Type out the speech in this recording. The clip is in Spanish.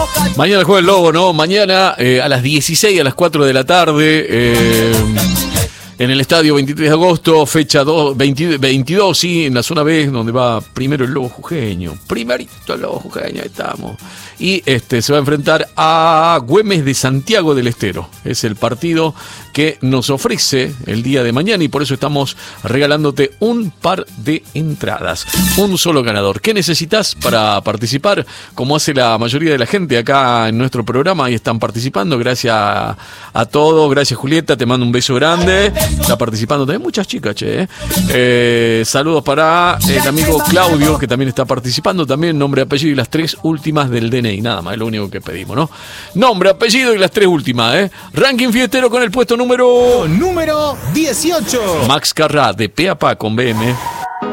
Mañana juega el Lobo, ¿no? Mañana a las 16, a las 4 de la tarde, en el estadio 23 de agosto, fecha 22, sí, en la zona B, donde va primero el Lobo Jujeño. Primerito el Lobo Jujeño, ahí estamos. Y se va a enfrentar a Güemes de Santiago del Estero. Es el partido que nos ofrece el día de mañana y por eso estamos regalándote un par de entradas. Un solo ganador. ¿Qué necesitas para participar? Como hace la mayoría de la gente acá en nuestro programa y están participando. Gracias a todos. Gracias, Julieta. Te mando un beso grande. Está participando también muchas chicas, saludos para el amigo Claudio, que también está participando. También nombre, apellido y las 3 últimas del DNI. Nada más, es lo único que pedimos, ¿no? Nombre, apellido y las 3 últimas, Ranking fiestero con el puesto número 18. Max Carrá, de pe a pa con BM.